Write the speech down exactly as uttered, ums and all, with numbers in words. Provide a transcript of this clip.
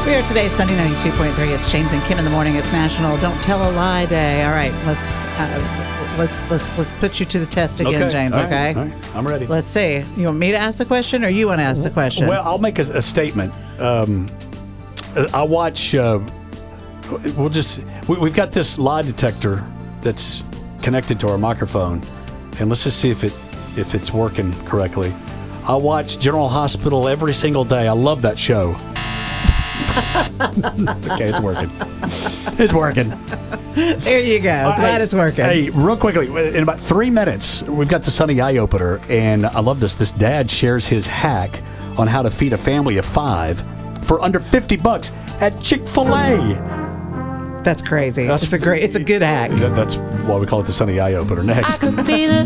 We are today, Sunday ninety-two point three. It's James and Kim in the morning. It's National Don't Tell a Lie Day. All right, let's uh, let's let's let's put you to the test again, Okay. James. All right. Okay, All right. I'm ready. Let's see. You want me to ask the question, or you want to ask the question? Well, I'll make a, a statement. Um, I watch. Uh, we'll just. We, we've got this lie detector that's connected to our microphone, and let's just see if it if it's working correctly. I watch General Hospital every single day. I love that show. Okay, it's working. It's working. There you go. Uh, Glad hey, it's working. Hey, real quickly, in about three minutes, we've got the Sunny Eye Opener, and I love this. This dad shares his hack on how to feed a family of five for under fifty bucks at Chick-fil-A. That's crazy. That's- it's a great. It's a good hack. That, that's why we call it the Sunny Eye Opener. Next. I could be the